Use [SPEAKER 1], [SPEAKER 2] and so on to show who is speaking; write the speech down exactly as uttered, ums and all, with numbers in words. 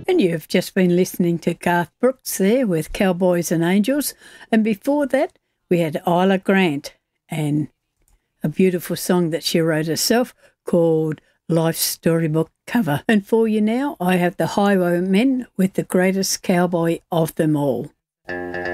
[SPEAKER 1] And you've just been listening to Garth Brooks there with Cowboys and Angels. And before that, we had Isla Grant and a beautiful song that she wrote herself called Life's Storybook Cover. And for you now, I have the Highwaymen with The Greatest Cowboy of Them All.